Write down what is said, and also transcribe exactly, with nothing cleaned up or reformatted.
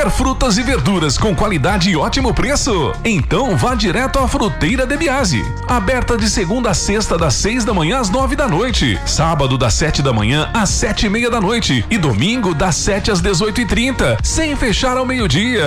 Quer frutas e verduras com qualidade e ótimo preço? Então vá direto à Fruteira de Biase. Aberta de segunda a sexta, das seis da manhã às nove da noite. Sábado, das sete da manhã às sete e meia da noite. E domingo, das sete às dezoito e trinta. Sem fechar ao meio-dia.